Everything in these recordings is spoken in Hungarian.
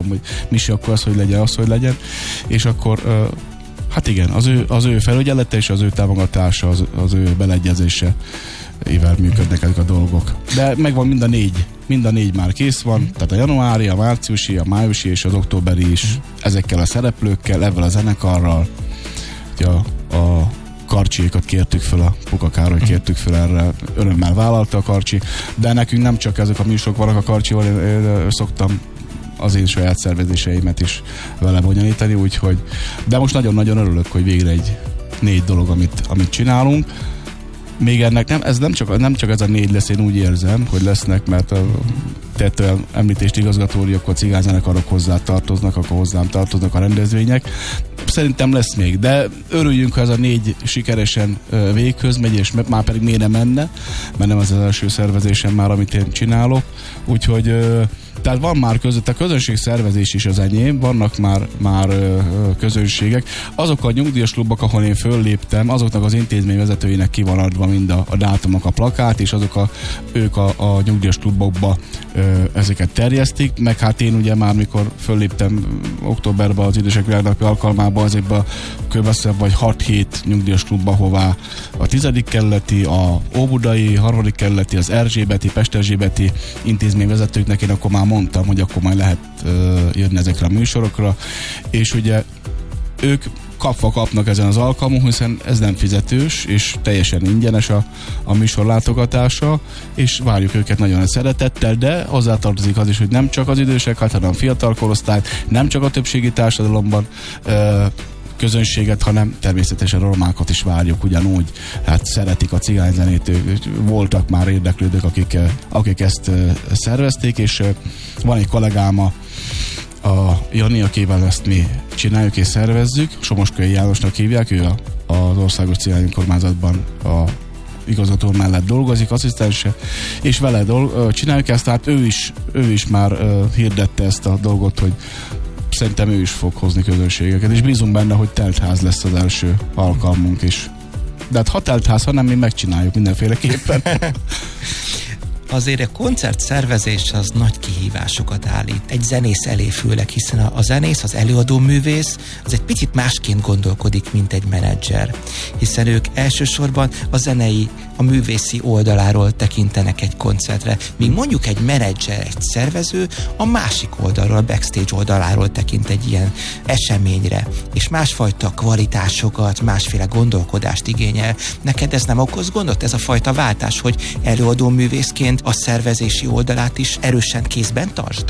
hogy Misi, akkor az, hogy legyen, és akkor hát igen, az ő felügyelete és az ő támogatása, az ő beleegyezése ével működnek ezek a dolgok. De megvan mind a négy már kész van, tehát a januári, a márciusi, a májusi és az októberi is ezekkel a szereplőkkel, ezzel a zenekarral, a Karcsiékat kértük föl, a Puka Károly kértük föl erre, örömmel vállalta a Karcsi, de nekünk nem csak ezek a műsorok vannak a Karcsival, én szoktam az én saját szervezéseimet is vele bonyolítani, úgyhogy, de most nagyon-nagyon örülök, hogy végre egy 4 dolog, amit csinálunk. Még ennek nem csak ez a 4 lesz, én úgy érzem, hogy lesznek, mert tett olyan említést igazgatóri, akkor a cigányzenekarok hozzá tartoznak, akkor hozzám tartoznak a rendezvények. Szerintem lesz még, de örüljünk, ha ez a 4 sikeresen véghöz megy, és már pedig miért nem menne, mert nem az első szervezésem már, amit én csinálok. Úgyhogy tehát van már a közönségszervezés is az enyém, vannak már közönségek. Azok a nyugdíjas klubok, ahol én fölléptem, azoknak az intézményvezetőinek ki van adva mind a dátumok, a plakát, és ők a nyugdíjas klubokba ezeket terjesztik, meg hát én ugye már mikor fölléptem októberben az Idősek Világnapi alkalmában, azokban kb. Vagy 6-7 nyugdíjas klubba, hová a 10. kerületi, a Óbudai, 3. kerületi, az Erzsébeti, Pesterzsébeti intézményvezetőknek én akkor már mondtam, hogy akkor majd lehet jönni ezekre a műsorokra, és ugye ők kapnak ezen az alkalmon, hiszen ez nem fizetős, és teljesen ingyenes a műsor látogatása, és várjuk őket nagyon nagy szeretettel, de hozzátartozik az is, hogy nem csak az idősek, hanem a fiatal korosztály, nem csak a többségi társadalomban közönséget, hanem természetesen romákat is várjuk ugyanúgy. Hát szeretik a cigányzenét, voltak már érdeklődők, akik ezt szervezték, és van egy kollégám, a Jani, akivel ezt mi csináljuk és szervezzük, Somoskői Jánosnak hívják, ő az Országos Cigány Önkormányzatban a igazgató mellett dolgozik, asszisztense, és vele csináljuk ezt, tehát ő is már hirdette ezt a dolgot, hogy szerintem ő is fog hozni közönségeket, és bízunk benne, hogy teltház lesz az első alkalmunk is. De hát ha teltház, hanem mi megcsináljuk mindenféleképpen. Azért a koncertszervezés az nagy kihívásokat állít. Egy zenész elé főleg, hiszen a zenész, az előadó művész az egy picit másként gondolkodik, mint egy menedzser. Hiszen ők elsősorban a zenei, a művészi oldaláról tekintenek egy koncertre, míg mondjuk egy menedzser, egy szervező a másik oldalról, a backstage oldaláról tekint egy ilyen eseményre, és másfajta kvalitásokat, másféle gondolkodást igényel. Neked ez nem okoz gondot, ez a fajta váltás, hogy előadó művészként a szervezési oldalát is erősen kézben tartsd?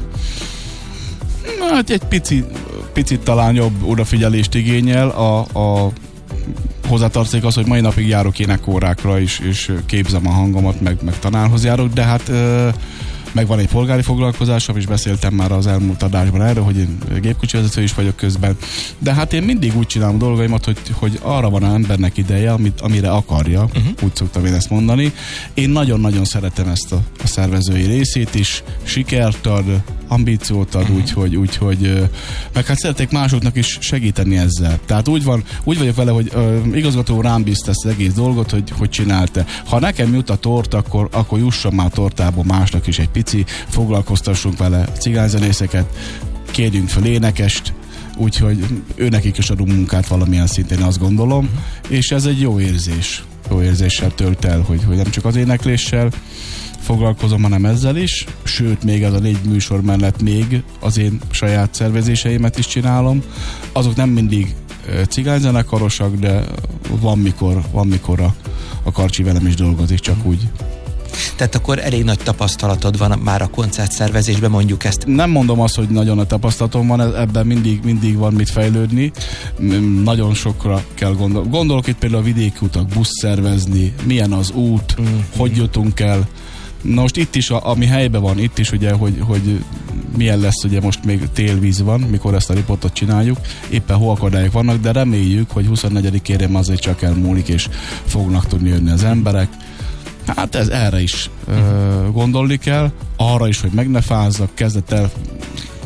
Hát egy picit talán jobb odafigyelést igényel. Hozzátartozik az, hogy mai napig járok énekórákra is, és képzem a hangomat, meg tanárhoz járok, de hát meg van egy polgári foglalkozásom, és beszéltem már az elmúlt adásban erről, hogy én gépkocsivezető is vagyok közben, de hát én mindig úgy csinálom dolgaimat, hogy arra van az embernek ideje, amire akarja, úgy szoktam én ezt mondani. Én nagyon-nagyon szeretem ezt a szervezői részét is, sikert ad, ambíciót ad, úgyhogy meg hát szeretek másoknak is segíteni ezzel. Tehát úgy vagyok vele, hogy igazgató rám bízta ezt az egész dolgot, hogy csinálta. Ha nekem jut a tort, akkor jusson már tortából másnak is egy pici, foglalkoztassunk vele cigányzenészeket, kérjünk fel énekest, úgyhogy őnekik is adunk munkát valamilyen szinten, azt gondolom, és ez egy jó érzés. Jó érzéssel tölt el, hogy nem csak az énekléssel foglalkozom, hanem ezzel is, sőt, még ez a 4 műsor mellett még az én saját szervezéseimet is csinálom. Azok nem mindig cigányzenekarosak, de van mikor a Karcsi velem is dolgozik, csak úgy. Tehát akkor elég nagy tapasztalatod van már a koncertszervezésben, mondjuk ezt. Nem mondom azt, hogy nagyon nagy tapasztalatom van, ebben mindig van mit fejlődni. Nagyon sokra kell gondolok itt például a vidéki utak, busz szervezni, milyen az út, hogy jutunk el. Na most itt is, ami helyben van, itt is ugye, hogy milyen lesz, ugye most még télvíz van, mikor ezt a riportot csináljuk, éppen hóakadályok vannak, de reméljük, hogy 24-én azért csak elmúlik, és fognak tudni jönni az emberek. Hát erre is gondolni kell, arra is, hogy meg ne fázzak, kezdett el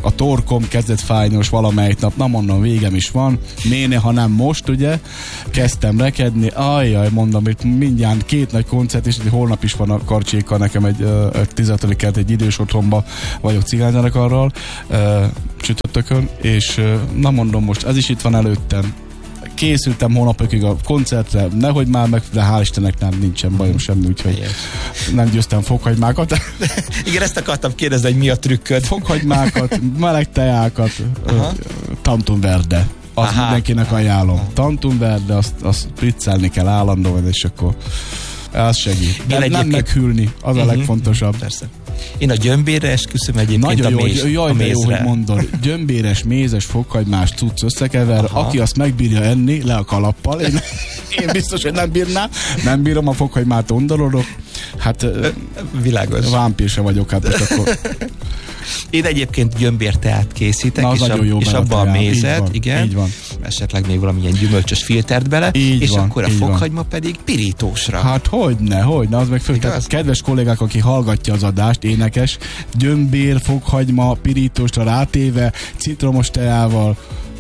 a torkom kezdett fájni most valamelyik nap, na mondom, végem is van, méne, ha nem most, ugye, kezdtem rekedni, ajjaj, mondom, itt mindjárt 2 nagy koncert, és holnap is van a Karcsékkal, nekem egy 15. kert egy idős otthonba vagyok cigányzenekarral, csütörtökön, és na mondom, most ez is itt van előttem, készültem hónapokig a koncertre, nehogy már meg, de hál' Istennek nincsen bajom semmi, úgyhogy nem győztem fokhagymákat. Igen, ezt akartam kérdezni, hogy mi a trükköd. Fokhagymákat, meleg teákat, Tantum Verde. Azt mindenkinek ajánlom. Tantum Verde, azt priccelni kell állandóan, és akkor az segít. Nem meghűlni, az a legfontosabb. Persze. Én a gyömbérre esküszöm egyébként. Nagyon a jó, de jó, hogy mondod. Gyömbéres, mézes, fokhagymás cucc összekever, aki azt megbírja enni, le a kalappal. Én biztos, hogy nem bírnám. Nem bírom, a fokhagymát undorolok. Hát világos. Vámpír se vagyok, hát most akkor... Én egyébként gyömbérteát készítek, és abban a mézet, igen, így van. Esetleg még valamilyen gyümölcsös filtert bele, így és van, akkor a fokhagyma pedig pirítósra. Hát hogyne, az meg föl. Kedves kollégák, aki hallgatja az adást, énekes, gyömbér, fokhagyma, pirítósra rátéve, citromos teával,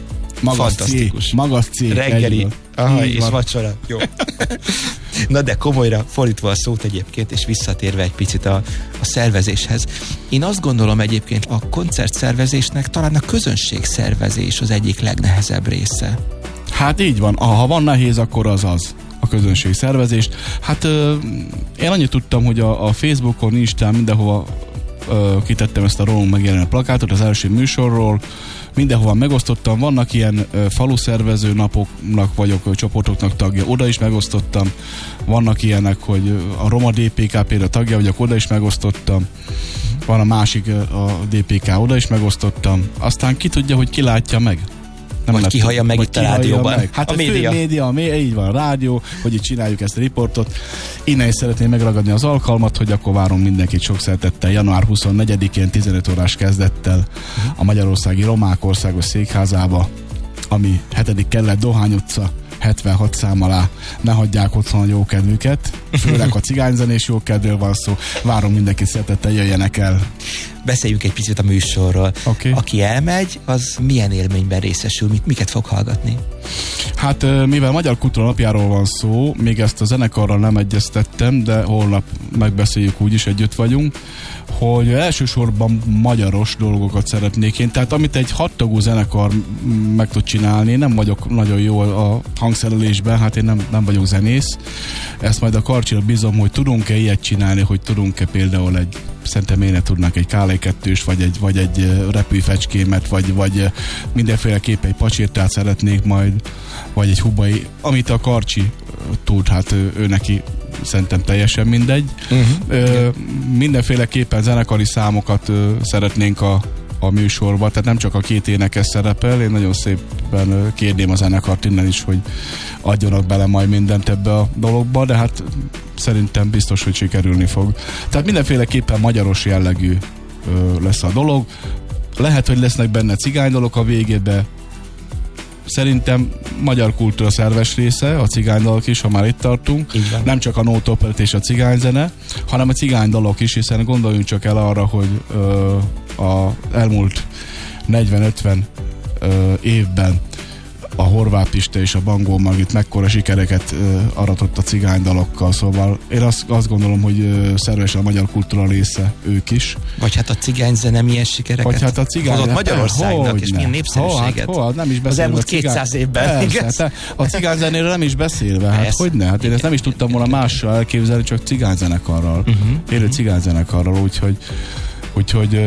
magas cég. Reggeli, és vacsora. Jó. Na de komolyra fordítva a szót egyébként, és visszatérve egy picit a szervezéshez. Én azt gondolom egyébként, a koncertszervezésnek talán a közönségszervezés az egyik legnehezebb része. Hát így van. Ha van nehéz, akkor az a közönségszervezést. Hát én annyit tudtam, hogy a Facebookon, Instán, mindenhova kitettem ezt a rólunk megjelenő plakátot az első műsorról, mindenhova megosztottam, vannak ilyen faluszervező napoknak vagyok, csoportoknak tagja, oda is megosztottam, vannak ilyenek, hogy a Roma DPK például tagja vagyok, oda is megosztottam, van a másik, a DPK, oda is megosztottam, aztán ki tudja, hogy ki látja meg. Nem vagy kihallja meg itt a rádióban. Hát a média, így van, a rádió, hogy itt csináljuk ezt a riportot. Innen is szeretném megragadni az alkalmat, hogy akkor várom mindenkit sok szeretettel január 24-én 15 órás kezdettel a Magyarországi Romák Országos Székházába, ami 7. kerület Dohány utca 76 szám alá. Ne hagyják otthon a jókedvüket, főleg a cigányzenés jókedvről van szó. Várom mindenkit szeretettel, jöjjenek el. Beszéljünk egy picit a műsorról. Okay. Aki elmegy, az milyen élményben részesül? Miket fog hallgatni? Hát mivel Magyar Kultúra Napjáról van szó, még ezt a zenekarral nem egyeztettem, de holnap megbeszéljük, úgyis együtt vagyunk, hogy elsősorban magyaros dolgokat szeretnék én. Tehát amit egy 6 tagú zenekar meg tud csinálni, én nem vagyok nagyon jó a hangszerelésben, hát én nem vagyok zenész. Ezt majd a Karcsira bízom, hogy tudunk-e ilyet csinálni, hogy tudunk-e például szerintem én ne tudnánk egy K2-s, vagy egy repülőfecskémet, vagy mindenféleképpen egy pacsirtát szeretnék majd, vagy egy hubai, amit a Karcsi tud, hát ő neki szerintem teljesen mindegy. Mindenféleképpen zenekari számokat szeretnénk a műsorba, tehát nem csak a 2 énekes szerepel, én nagyon szépen kérném a zenekart innen is, hogy adjanak bele majd mindent ebbe a dologba, de hát szerintem biztos, hogy sikerülni fog. Tehát mindenféleképpen magyaros jellegű lesz a dolog. Lehet, hogy lesznek benne cigánydalok a végébe. Szerintem magyar kultúra szerves része, a cigánydalok is, ha már itt tartunk. Nem csak a nótoperet és a cigányzene, hanem a cigánydalok is, hiszen gondoljunk csak el arra, hogy az elmúlt 40-50 évben a Horváth Pista és a Bangó Margit mekkora sikereket aratott a cigánydalokkal, szóval én azt gondolom, hogy szervesen a magyar kultúra része ők is. Vagy hát a cigányzene milyen sikereket hát a hozott Magyarországnak, és milyen népszerűséget nem is az elmúlt 200 évben. Persze, a cigányzenéről nem is beszélve, hát hogyne? Hát én ezt nem is tudtam volna mással elképzelni, csak cigányzenekarral. Élő cigányzenekarral, úgyhogy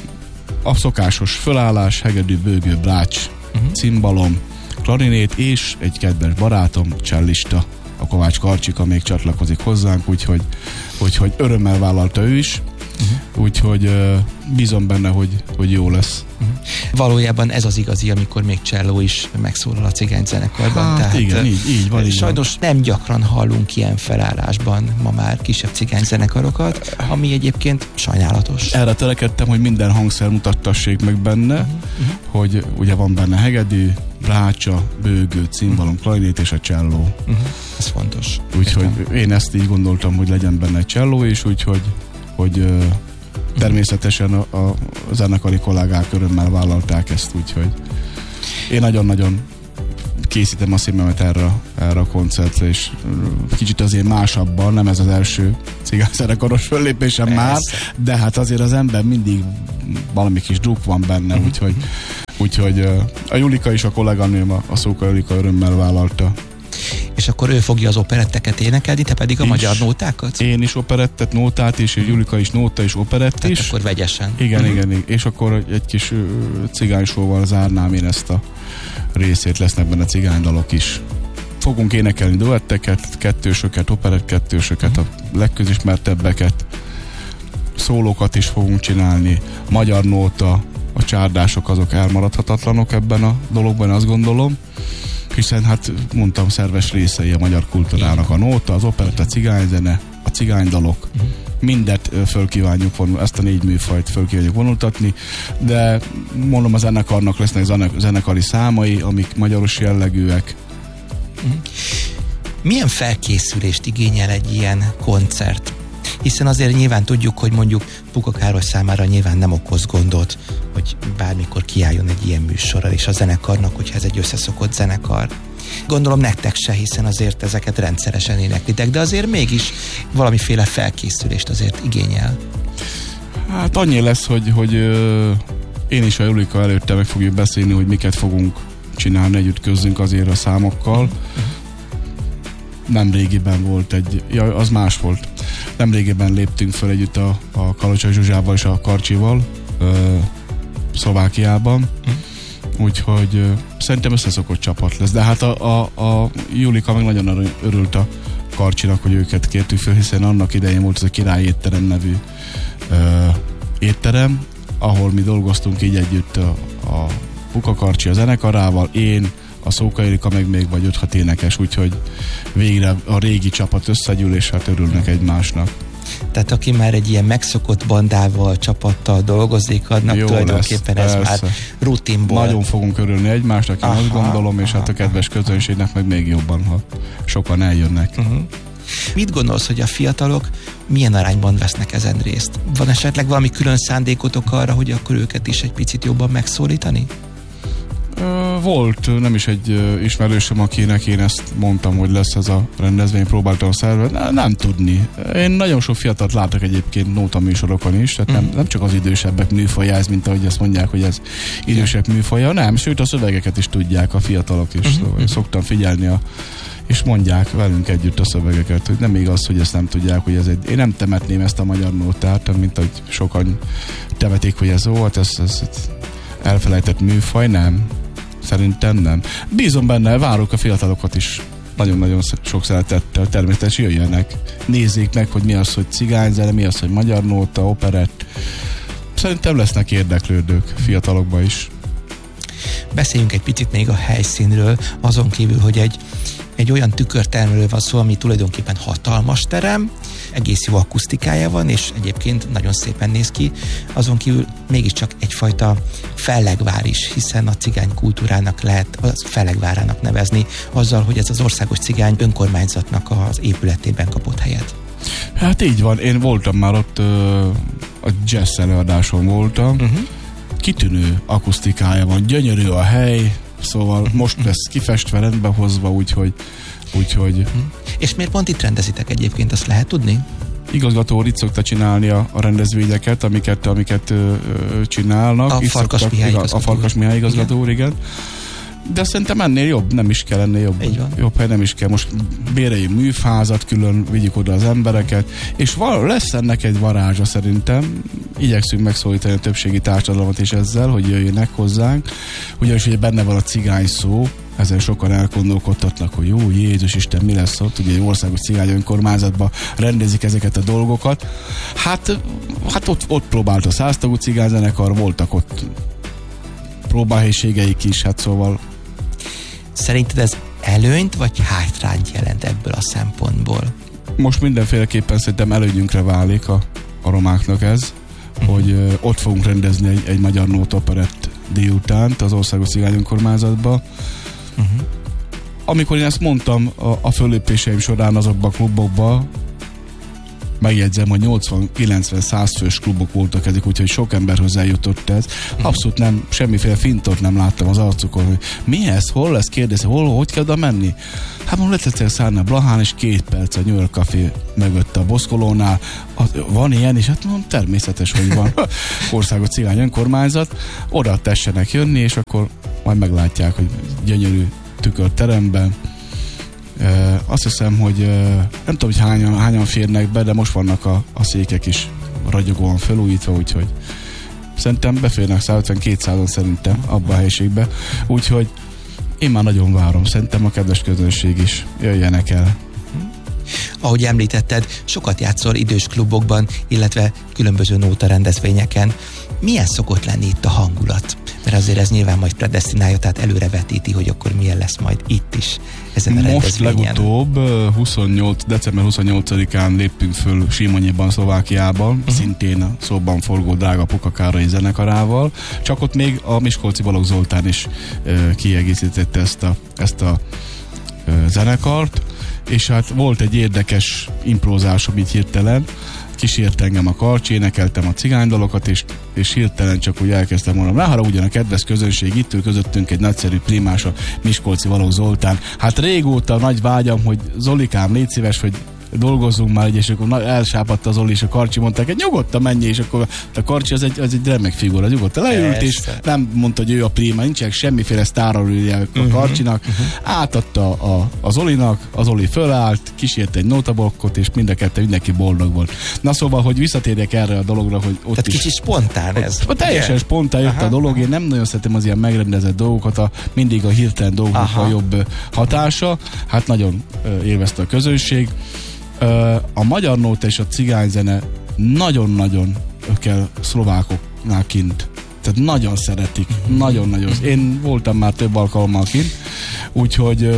a szokásos fölállás, hegedű, bőgő, blács, cimbalom, klarinét és egy kedves barátom, csellista, a Kovács Karcsika még csatlakozik hozzánk, úgyhogy örömmel vállalta ő is, úgyhogy bízom benne, hogy jó lesz. Valójában ez az igazi, amikor még cselló is megszólal a cigányzenekarban. Hát tehát igen, így van. Sajnos nem gyakran hallunk ilyen felállásban ma már kisebb cigányzenekarokat, ami egyébként sajnálatos. Erre törekedtem, hogy minden hangszer mutattassék meg benne, hogy ugye van benne hegedű, brácsa, bőgő, cimbalom, klarinét és a cselló. Ez fontos. Úgyhogy én ezt így gondoltam, hogy legyen benne egy cselló is, úgyhogy Természetesen a zenekari kollégák örömmel vállalták ezt, úgyhogy én nagyon-nagyon készítem a szívemet erre a koncertre, és kicsit azért másabban, nem ez az első cigányzenekaros föllépésem már, de hát azért az ember mindig valami kis druk van benne, úgyhogy a Julika is, a kolléganőm, a Szóka Julika örömmel vállalta. És akkor ő fogja az operetteket énekelni, te pedig a magyar nótákat? Én is operettet, nótát is, és Julika is nóta és operett is. Akkor vegyesen. Igen. És akkor egy kis cigánysóval zárnám én ezt a részét, lesznek benne cigánydalok is. Fogunk énekelni duetteket, kettősöket, operett kettősöket, a legközismertebbeket, szólókat is fogunk csinálni, magyar nóta, a csárdások azok elmaradhatatlanok ebben a dologban, azt gondolom, hiszen hát mondtam, szerves részei a magyar kultúrának a nóta, az operett, a cigányzene, a cigánydalok, mindet fölkívánjuk vonultatni, ezt a 4 műfajt fölkívánjuk vonultatni, de mondom, a zenekarnak lesznek zenekari számai, amik magyaros jellegűek. Milyen felkészülést igényel egy ilyen koncert? Hiszen azért nyilván tudjuk, hogy mondjuk Puka Károly számára nyilván nem okoz gondot, hogy bármikor kiálljon egy ilyen műsorral, és a zenekarnak, hogyha ez egy összeszokott zenekar. Gondolom nektek se, hiszen azért ezeket rendszeresen éneklitek, de azért mégis valamiféle felkészülést azért igényel. Hát annyi lesz, hogy én és a Julika előtte meg fogjuk beszélni, hogy miket fogunk csinálni, együtt közzünk azért a számokkal. Nemrégiben volt az más volt. Nemrégiben léptünk föl együtt a Kalocsai Zsuzsával és a Karcsival Szlovákiában. Úgyhogy szerintem összeszokott csapat lesz. De hát a Julika meg nagyon örült a Karcsinak, hogy őket kértük föl, hiszen annak idején volt ez a Király étterem nevű étterem, ahol mi dolgoztunk így együtt a Puka Karcsi a zenekarával, én, a Szóka Julika meg még vagy 5-6 énekes, úgyhogy végre a régi csapat összegyűl, és hát örülnek egymásnak. Tehát aki már egy ilyen megszokott bandával, csapattal dolgozik, annak jó tulajdonképpen lesz, ez persze. Már rutinból. Nagyon fogunk örülni egymásnak, én azt gondolom, és hát a kedves közönségnek meg még jobban, ha sokan eljönnek. Mit gondolsz, hogy a fiatalok milyen arányban vesznek ezen részt? Van esetleg valami külön szándékotok arra, hogy akkor őket is egy picit jobban megszólítani? Volt, nem is egy ismerősöm, akinek én ezt mondtam, hogy lesz ez a rendezvény, próbáltam szervezni. Nem tudni. Én nagyon sok fiatalt látok egyébként nóta műsorokon is, tehát nem csak az idősebbek műfaja ez, mint ahogy ezt mondják, hogy ez idősebb műfaja, nem, sőt a szövegeket is tudják a fiatalok is. Szóval szoktam figyelni és mondják velünk együtt a szövegeket, hogy nem igaz, hogy ezt nem tudják, hogy ez én nem temetném ezt a magyar nótát, mint hogy sokan temetik, hogy ez volt, ez elfelejtett műfaj, nem. Szerintem nem. Bízom benne, várok a fiatalokat is nagyon-nagyon sok szeretettel, természetesen jöjjenek. Nézzék meg, hogy mi az, hogy cigányzene, mi az, hogy magyar nóta, operett. Szerintem lesznek érdeklődők fiatalokban is. Beszéljünk egy picit még a helyszínről, azon kívül, hogy egy olyan tükörtermelő van szó, ami tulajdonképpen hatalmas terem, egész jó akusztikája van, és egyébként nagyon szépen néz ki, azon kívül mégiscsak egyfajta fellegvár is, hiszen a cigány kultúrának lehet az fellegvárának nevezni, azzal, hogy ez az országos cigány önkormányzatnak az épületében kapott helyet. Hát így van, én voltam már ott, a jazz előadáson voltam, kitűnő akusztikája van, gyönyörű a hely, szóval most lesz kifestve, rendbe hozva, úgyhogy... És miért pont itt rendezitek egyébként, azt lehet tudni? Igazgató itt szokta csinálni a rendezvényeket, amiket csinálnak. A Farkas Mihály igazgató úr, igen. De szerintem ennél jobb, nem is kell ennél jobb hely, nem is kell. Most béreljünk műfázat, külön vigyük oda az embereket, és lesz ennek egy varázsa szerintem. Igyekszünk megszólítani a többségi társadalmat is ezzel, hogy jöjjenek hozzánk. Ugyanis ugye benne van a cigány szó, ezen sokan elgondolkodtatnak, hogy jó, Jézus Isten, mi lesz ott, ugye egy országos cigány önkormányzatban rendezik ezeket a dolgokat. Hát ott próbált a 100 tagú cigányzenekar, voltak ott próbálhelyiségeik is, hát szóval. Szerinted ez előnyt vagy hátrányt jelent ebből a szempontból? Most mindenféleképpen szerintem előnyünkre válik a romáknak ez, hogy ott fogunk rendezni egy magyar nóta operett délutánt az országos cigány önkormányzatba. Amikor én ezt mondtam a föllépéseim során azokban a klubokban, megjegyzem, hogy 80-90-100 fős klubok voltak ezek, úgyhogy sok emberhez eljutott ez. Abszolút nem, semmiféle fintot nem láttam az arcukon, hogy mi ez, hol lesz, kérdezte, hogy kell oda menni? Hát mondom, letettél szállni a Blahán, és 2 perc a New York Café mögött a Boszkolónál. Van ilyen, és hát mondom, természetes, hogy van országos cigány önkormányzat. Oda tessenek jönni, és akkor majd meglátják, hogy gyönyörű tükörteremben. Azt hiszem, hogy nem tudom, hogy hányan férnek be, de most vannak a székek is ragyogóan felújítva, úgyhogy szerintem beférnek 150-200-on szerintem abba a helyiségbe. Úgyhogy én már nagyon várom. Szerintem a kedves közönség is jöjjenek el. Ahogy említetted, sokat játszol idős klubokban, illetve különböző nóta rendezvényeken. Milyen szokott lenni itt a hangulat? Mert azért ez nyilván majd predesztinálja, tehát előrevetíti, hogy akkor milyen lesz majd itt is ezen a rendezvényen. Most legutóbb december 28-án léptünk föl Simonyiban, Szlovákiában, szintén a szóban forgó Drága Puka Károly zenekarával, csak ott még a miskolci Balogh Zoltán is kiegészítette ezt a zenekart, és hát volt egy érdekes imprózásom így hirtelen, kísért engem a Karcsi, énekeltem a cigánydalokat, és hirtelen csak úgy elkezdtem mondani, ne haragudjon a kedves közönség, itt ül közöttünk egy nagyszerű primás, a miskolci Balogh Zoltán. Hát régóta nagy vágyam, hogy Zolikám, légy szíves, hogy dolgozzunk már, és akkor elsápadta az Zoli, és a Karcsi mondták, hogy nyugodtan menj, és akkor a Karcsi az egy remek figura, nyugodtan leült, és nem mondta, hogy ő a prima, nincsenek semmiféle sztárarője a Karcsinak, átadta a Zolinak, az Zoli fölállt, kísért egy nótablokkot, és mind a kettő mindenki boldog volt. Na szóval, hogy visszatérjek erre a dologra, hogy ott tehát is... kicsit spontán ez. Teljesen spontán jött a dolog, én nem nagyon szeretem az ilyen megrendezett dolgokat, mindig a hirtelen dolgok a jobb hatása, hát nagyon élvezte a közönség. A magyar nóta és a cigányzene nagyon-nagyon kell szlovákoknál kint. Tehát nagyon szeretik. Nagyon-nagyon. Én voltam már több alkalommal kint, úgyhogy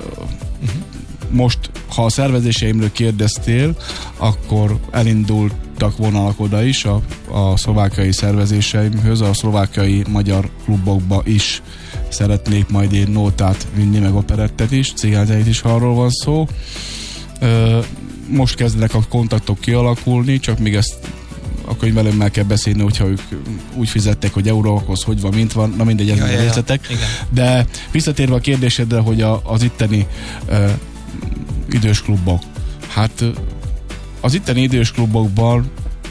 most, ha a szervezéseimről kérdeztél, akkor elindultak vonalak oda is a szlovákiai szervezéseimhöz, a szlovákiai magyar klubokba is szeretnék majd én nótát vinni, meg operettet is, cigányzenét is, ha arról van szó. Most kezdenek a kontaktok kialakulni, csak még ezt a könyvelőmmel kell beszélni, hogyha ők úgy fizettek, hogy eurókhoz hogy van, mint van, na mindegy, ez a részletek. De visszatérve a kérdésedre, hogy az itteni idős klubok. Hát az itteni idős klubokban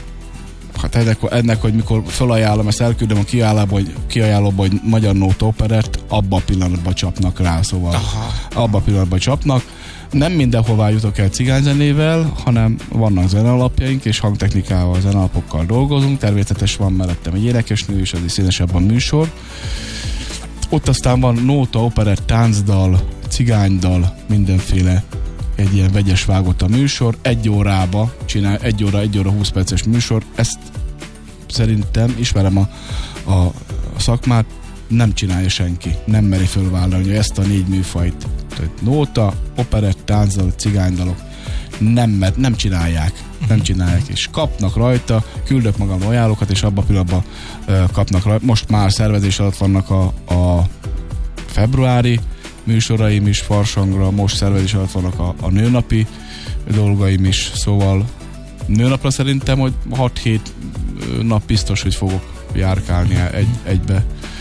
hát ennek, hogy mikor felajánlom, ezt elküldöm a kiajánlóba, hogy magyar nóta operett, abban a pillanatban csapnak rá, szóval abban a pillanatban csapnak. Nem mindenhová jutok el cigányzenével, hanem vannak zenealapjaink, és hangtechnikával, zenealapokkal dolgozunk. Természetes van mellettem egy énekesnő, és az is színesebb a műsor. Ott aztán van nóta, operett, táncdal, cigánydal, mindenféle egy ilyen vegyes vágott a műsor. 1 órába csinál, 1 óra 20 perces műsor. Ezt szerintem, ismerem a szakmát, nem csinálja senki. Nem meri fölvállalni, hogy ezt a 4 műfajt, nóta, operett, táncdal, cigánydalok nem csinálják. Nem csinálják, és kapnak rajta, küldök magam ajánlókat, és abban a pillanatban kapnak rajta. Most már szervezés alatt vannak a februári műsoraim is Farsangra, most szervezés alatt vannak a nőnapi dolgaim is, szóval nőnapra szerintem, hogy 6-7 nap biztos, hogy fogok járkálni egybe.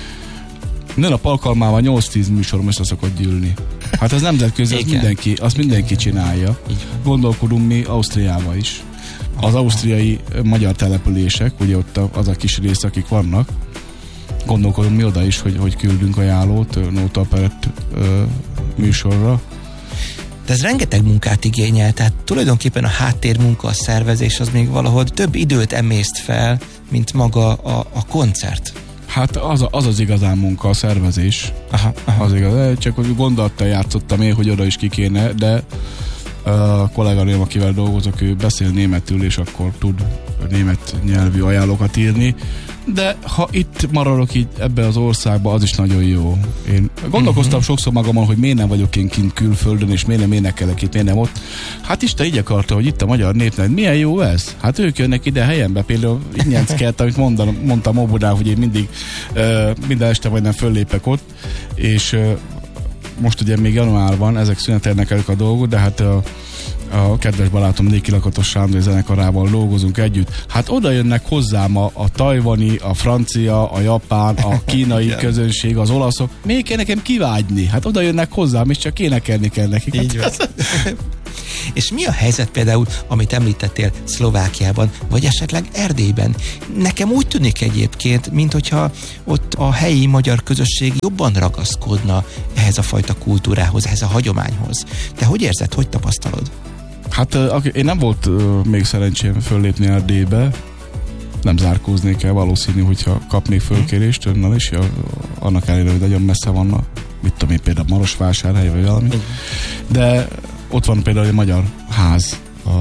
Nőnap alkalmával 8-10 műsorom össze szokott gyűlni. Hát ez nemzetközi, mindenki csinálja. Gondolkodunk mi Ausztriába is. Az ausztriai magyar települések, ugye ott az a kis rész, akik vannak, gondolkodunk mi oda is, hogy küldünk ajánlót nóta operett műsorra. De ez rengeteg munkát igényel, tehát tulajdonképpen a háttérmunka, a szervezés az még valahol több időt emészt fel, mint maga a koncert. Hát az igazán munka, a szervezés. Az igaz. Csak hogy gondolattal játszottam én, hogy oda is ki kéne, de a kolléganőm, akivel dolgozok, ő beszél németül, és akkor tud német nyelvű ajánlókat írni. De ha itt maradok így ebbe az országba, az is nagyon jó. Én gondolkoztam sokszor magamon, hogy miért nem vagyok én kint külföldön, és miért nem énekelek itt, miért nem ott. Hát Isten így akarta, hogy itt a magyar népnek, milyen jó ez? Hát ők jönnek ide helyenbe, például Innyenckert, amit mondtam Óbudán, hogy én mindig minden este vagy nem föllépek ott, és most ugye még január van, ezek szünetelnek elők a dolgot, de hát a kedves barátom Néki Lakatos Sándor zenekarával dolgozunk együtt. Hát oda jönnek hozzám a tajvani, a francia, a japán, a kínai közönség, az olaszok. Még kell nekem kivágyni? Hát oda jönnek hozzám, és csak énekelni kell nekik. Így van. És mi a helyzet például, amit említettél Szlovákiában, vagy esetleg Erdélyben? Nekem úgy tűnik egyébként, minthogyha ott a helyi magyar közösség jobban ragaszkodna ehhez a fajta kultúrához, ehhez a hagyományhoz. Te hogy érzed, hogy tapasztalod? Hát én nem volt még szerencsém föllépni Erdélybe, nem zárkóznék el, valószínű, hogyha kapnék fölkérést önnel is, annak ellenére, hogy nagyon messze vannak, mit tudom én, például Marosvásárhely vagy valami, de ott van például egy magyar ház,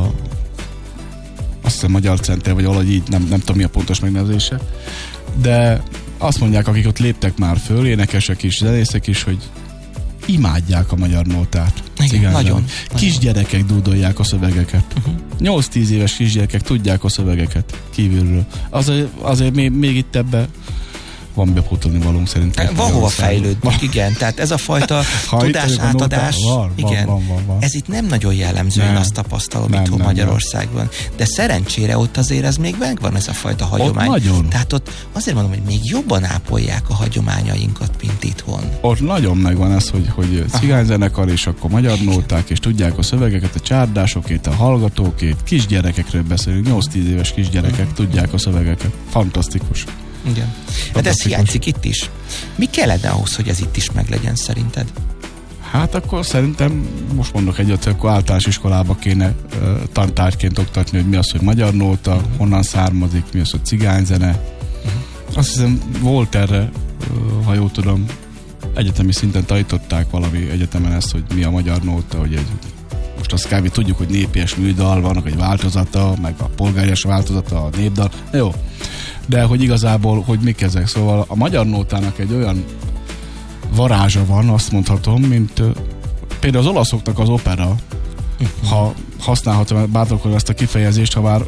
azt hiszem Magyar Center, vagy valahogy így, nem tudom mi a pontos megnevezése, de azt mondják, akik ott léptek már föl, énekesek is, zenészek is, hogy imádják a magyar nótát. Igen, nagyon. Kisgyerekek dúdolják a szövegeket. 8-10 éves kisgyerekek tudják a szövegeket kívülről. Azért még itt ebbe van bepótolni valónk szerintem. Van hova fejlődnünk, igen. Tehát ez a fajta tudásátadás, van. Ez itt nem nagyon jellemző, én azt tapasztalom itthon Magyarországban. De szerencsére ott azért ez még megvan, ez a fajta hagyomány. Ott nagyon. Tehát ott azért mondom, hogy még jobban ápolják a hagyományainkat, mint itthon. Ott nagyon megvan ez, hogy cigányzenekar, és akkor magyar nóták, és tudják a szövegeket, a csárdásokét, a hallgatókét, kisgyerekekről beszélünk, 8-10 éves kisgyerekek tudják a szövegeket. Fantasztikus. Igen. Hát ez hiányzik itt is. Mi kellene ahhoz, hogy ez itt is meglegyen szerinted? Hát akkor szerintem, most mondok egyet, akkor általános iskolába kéne tantárgyként oktatni, hogy mi az, hogy magyar nóta, honnan származik, mi az, hogy cigányzene. Azt hiszem, volt erre, ha jól tudom, egyetemi szinten tanították valami egyetemen ezt, hogy mi a magyar nóta, hogy most azt kb. Tudjuk, hogy népies műdal, vannak egy változata, meg a polgárias változata, a népdal. Jó. De hogy igazából, hogy mik ezek. Szóval a magyar nótának egy olyan varázsa van, azt mondhatom, mint például az olaszoknak az opera, ha használhatom bátorkodom ezt a kifejezést, ha már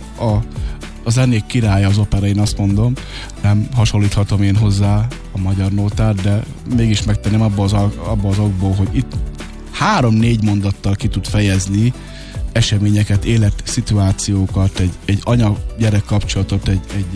a zenék királya az opera, én azt mondom, nem hasonlíthatom én hozzá a magyar nótát, de mégis megtenném abba az okból, hogy itt 3-4 mondattal ki tud fejezni eseményeket, életszituációkat, egy anya-gyerek kapcsolatot,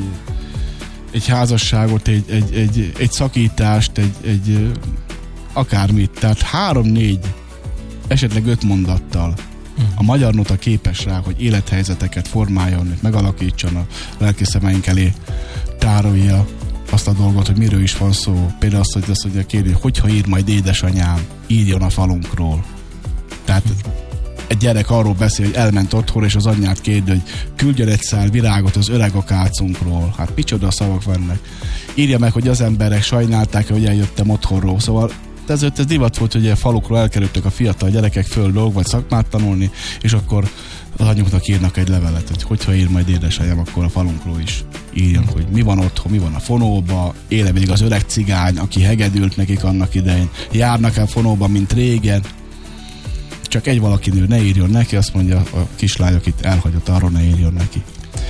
egy házasságot, egy szakítást, egy akármit. Tehát 3-4, esetleg 5 mondattal a magyar nóta képes rá, hogy élethelyzeteket formáljon, megalakítson, a lelki szemeink elé tárolja azt a dolgot, hogy miről is van szó. Például azt, hogy kéri, hogyha ír majd édesanyám, írjon a falunkról. Tehát egy gyerek arról beszél, hogy elment otthon, és az anyját kérdi, hogy küldjön egy szál virágot az öreg akácunkról. Hát micsoda szavak vannak. Írja meg, hogy az emberek sajnálták, hogy eljöttem otthonról. Szóval ez divat volt, hogy a falukról elkerültek a fiatal gyerekek föl dolg, vagy szakmát tanulni, és akkor az anyuknak írnak egy levelet, hogy hogyha ír majd édesanyám, akkor a falunkról is írjon, hogy mi van otthon, mi van a fonóba, éle még az öreg cigány, aki hegedült nekik annak idején, járnak el fonóba, mint régen. Csak egy valakinő ne írjon neki, azt mondja a kislány, akit elhagyott, arról ne írjon neki.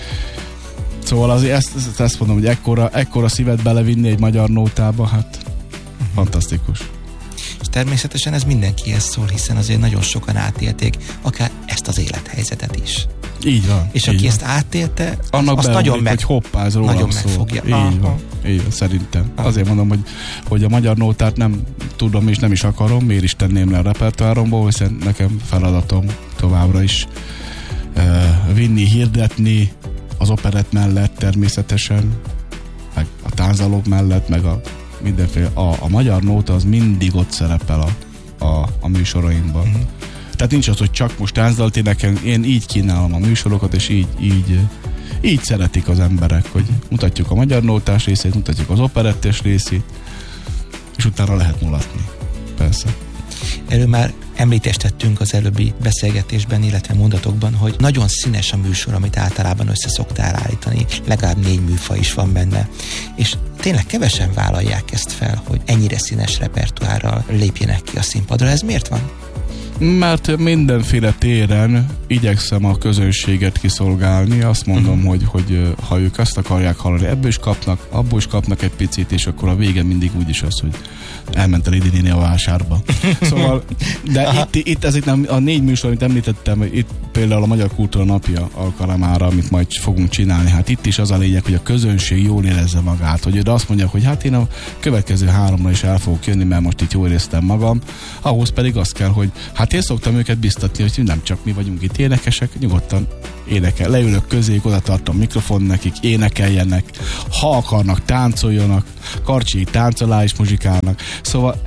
Szóval azért ezt mondom, hogy ekkora szívet belevinni egy magyar nótába, hát fantasztikus. És természetesen ez mindenkihez szól, hiszen azért nagyon sokan átélték akár ezt az élethelyzetet is. Így van. És aki ezt átélte, annak azt nagyon hogy hoppá, ez rólam megfogja. Így van, szerintem. Azért mondom, hogy a magyar nótát nem tudom és nem is akarom, miért is tenném le a repertoáromból, hiszen nekem feladatom továbbra is vinni, hirdetni az operett mellett természetesen, meg a tánzalók mellett, meg a mindenféle. A magyar nóta az mindig ott szerepel a műsorainkban. Tehát nincs az, hogy csak most tánzdalt énekelünk, én így kínálom a műsorokat, és így szeretik az emberek, hogy mutatjuk a magyar nótás részét, mutatjuk az operettes részét, és utána lehet mulatni. Persze. Erről már említést tettünk az előbbi beszélgetésben, illetve mondatokban, hogy nagyon színes a műsor, amit általában össze szoktál állítani. Legalább 4 műfaj is van benne. És tényleg kevesen vállalják ezt fel, hogy ennyire színes repertoárral lépjenek ki a színpadra. Ez miért van? Mert mindenféle téren igyekszem a közönséget kiszolgálni. Azt mondom, hogy ha ők azt akarják hallani, ebből is kapnak, abból is kapnak egy picit, és akkor a vége mindig úgyis az, hogy elment a Lidi néni a vásárba. Szóval, de itt ez itt nem, a 4 műsor, amit említettem, itt például a Magyar Kultúra Napja alkalmára, amit majd fogunk csinálni, hát itt is az a lényeg, hogy a közönség jól érezze magát, hogy ő azt mondja, hogy hát én a következő 3-ra is el fogok jönni, mert most itt jól éreztem magam, ahhoz pedig az kell, hogy hát én szoktam őket biztatni, hogy nem csak mi vagyunk itt énekesek, nyugodtan énekel. Leülök közéjük, oda tartom mikrofon nekik, énekeljenek, ha akarnak, táncoljanak, karcsi táncolá is muzsikálnak. Szóval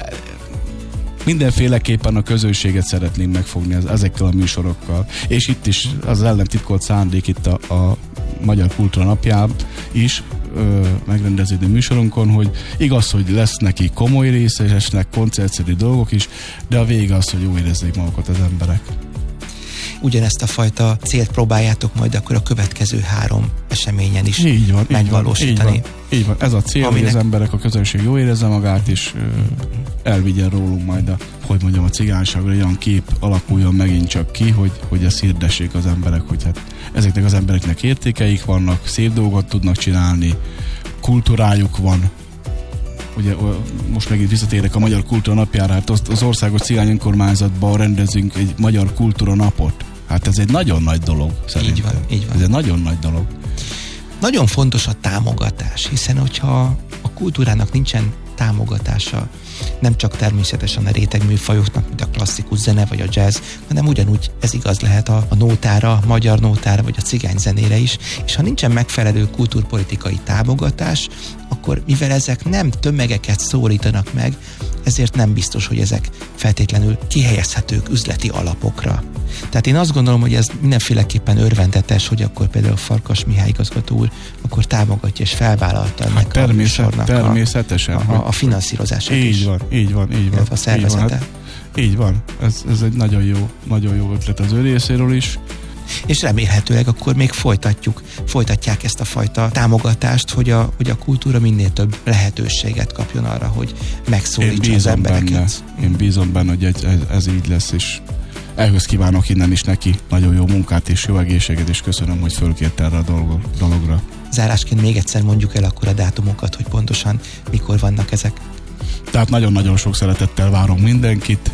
mindenféleképpen a közönséget szeretnénk megfogni ezekkel a műsorokkal. És itt is az ellentitkolt szándék itt a Magyar Kultúra Napján is megrendeződő műsorunkon, hogy igaz, hogy lesz neki komoly része, és esnek koncertszerű dolgok is, de a vége az, hogy jól érezzék magukat az emberek. Ugyanezt a fajta célt próbáljátok majd akkor a következő 3 eseményen is így van, megvalósítani. Így van. Ez a cél, hogy az emberek, a közönség jól érezze magát, és elvigyen rólunk majd a cigányságra olyan kép alakuljon megint csak ki, hogy ezt hirdessék az emberek, hogy hát ezeknek az embereknek értékeik vannak, szép dolgot tudnak csinálni, kultúrájuk van. Ugye most megint visszatérek a Magyar Kultúra Napjára, hát az Országos Cigány Önkormányzatban rendezünk egy Magyar Kultúra Napot. Hát ez egy nagyon nagy dolog, szerintem. Így van. Ez egy nagyon nagy dolog. Nagyon fontos a támogatás, hiszen hogyha a kultúrának nincsen támogatása, nem csak természetesen a réteg műfajoknak, mint a klasszikus zene vagy a jazz, hanem ugyanúgy ez igaz lehet a nótára, a magyar nótára vagy a cigány zenére is, és ha nincsen megfelelő kultúrpolitikai támogatás, akkor mivel ezek nem tömegeket szólítanak meg, ezért nem biztos, hogy ezek feltétlenül kihelyezhetők üzleti alapokra. Tehát én azt gondolom, hogy ez mindenféleképpen örvendetes, hogy akkor például Farkas Mihály igazgató úr akkor támogatja és felvállalta ennek a műsornak természetesen. A finanszírozását is. Így van. A szervezete. Így van. Ez egy nagyon jó ötlet az ő részéről is. És remélhetőleg akkor még folytatják ezt a fajta támogatást, hogy a kultúra minél több lehetőséget kapjon arra, hogy megszólítsa az embereket. Én bízom benne, hogy ez így lesz, és ehhez kívánok innen is neki nagyon jó munkát és jó egészséget, és köszönöm, hogy fölkért erre a dologra. Zárásként még egyszer mondjuk el akkor a dátumokat, hogy pontosan mikor vannak ezek. Tehát nagyon-nagyon sok szeretettel várunk mindenkit.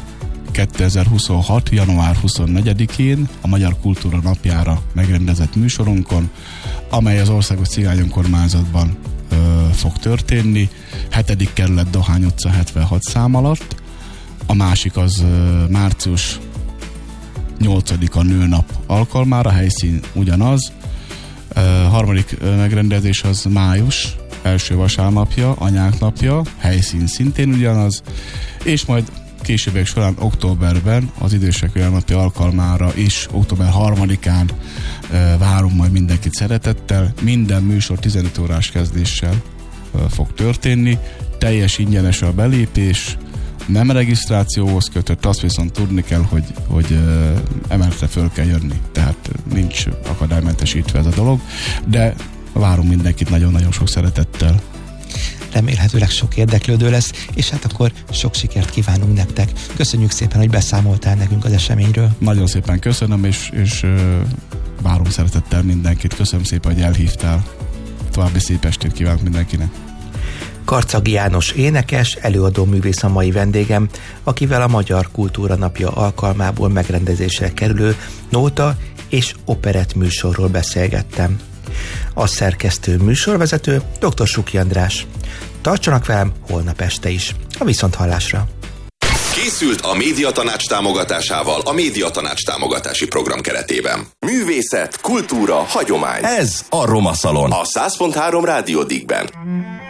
2026. január 24-én a Magyar Kultúra Napjára megrendezett műsorunkon, amely az Országos Cigány Önkormányzatban fog történni, 7. kerület Dohány utca 76 szám alatt. A másik az március 8-a nőnap alkalmára, helyszín ugyanaz. Harmadik megrendezés az május első vasárnapja, anyák napja, helyszín szintén ugyanaz, és majd későbbiek során októberben az idősek napja alkalmára is, október 3-án várunk majd mindenkit szeretettel. Minden műsor 15 órás kezdéssel fog történni, teljes ingyenes a belépés, nem regisztrációhoz kötött, azt viszont tudni kell, hogy emeletre föl kell jönni, tehát nincs akadálymentesítve ez a dolog, de várunk mindenkit nagyon-nagyon sok szeretettel. Remélhetőleg sok érdeklődő lesz, és hát akkor sok sikert kívánunk nektek. Köszönjük szépen, hogy beszámoltál nekünk az eseményről. Nagyon szépen köszönöm, és várunk szeretettel mindenkit. Köszönöm szépen, hogy elhívtál. További szép estét kívánok mindenkinek. Karcagi János énekes, előadó művész a mai vendégem, akivel a Magyar Kultúra Napja alkalmából megrendezésre kerülő nóta és operett műsorról beszélgettem. A szerkesztő műsorvezető dr. Suki András. Tartsanak velem holnap este is. A viszonthallásra. Készült a Médiatanács támogatásával a Médiatanács támogatási program keretében. Művészet, kultúra, hagyomány. Ez a Roma Szalon. A 100.3 Rádió Díkben.